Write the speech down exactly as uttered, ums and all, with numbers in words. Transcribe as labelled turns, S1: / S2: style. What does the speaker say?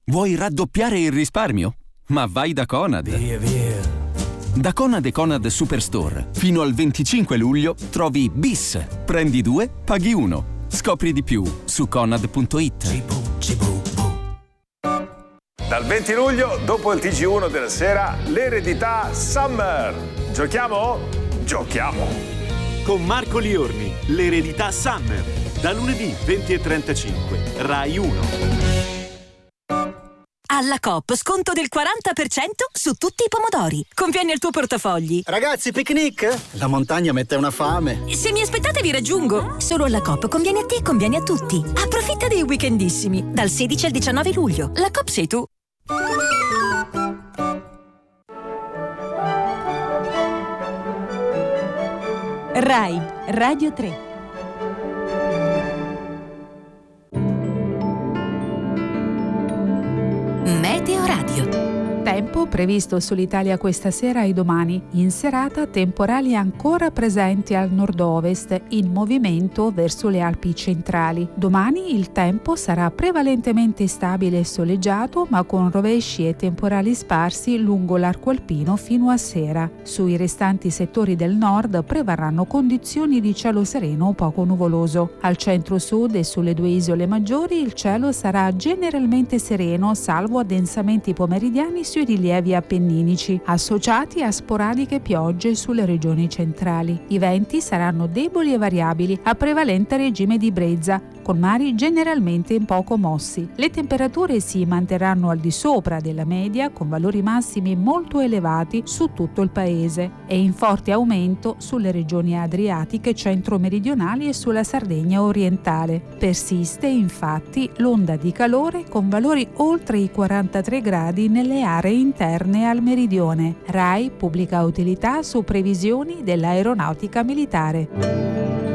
S1: Vuoi raddoppiare il risparmio? Ma vai da Conad.
S2: Via, via.
S1: Da Conad e Conad Superstore fino al venticinque luglio trovi Bis. Prendi due, paghi uno. Scopri di più su conad punto it.
S3: Dal venti luglio, dopo il T G uno della sera, l'eredità Summer. Giochiamo? Giochiamo!
S4: Con Marco Liorni, l'eredità Summer. Da lunedì venti e trentacinque, Rai uno.
S5: Alla Coop sconto del quaranta per cento su tutti i pomodori. Conviene al tuo portafogli.
S6: Ragazzi, picnic? La montagna mette una fame.
S5: Se mi aspettate vi raggiungo. Solo alla Coop conviene a te e conviene a tutti. Approfitta dei weekendissimi dal sedici al diciannove luglio. La Coop sei tu.
S7: Rai Radio tre.
S5: Meteo Radio.
S8: Tempo previsto sull'Italia questa sera e domani. In serata temporali ancora presenti al nord-ovest, in movimento verso le Alpi centrali. Domani il tempo sarà prevalentemente stabile e soleggiato, ma con rovesci e temporali sparsi lungo l'arco alpino fino a sera. Sui restanti settori del nord prevarranno condizioni di cielo sereno o poco nuvoloso. Al centro-sud e sulle due isole maggiori il cielo sarà generalmente sereno, salvo addensamenti pomeridiani sui rilievi appenninici, associati a sporadiche piogge sulle regioni centrali. I venti saranno deboli e variabili, a prevalente regime di brezza, con mari generalmente poco mossi. Le temperature si manterranno al di sopra della media, con valori massimi molto elevati su tutto il paese, e in forte aumento sulle regioni adriatiche centro-meridionali e sulla Sardegna orientale. Persiste infatti l'onda di calore con valori oltre i quarantatré gradi nelle aree interne al meridione. Rai pubblica utilità su previsioni dell'aeronautica militare.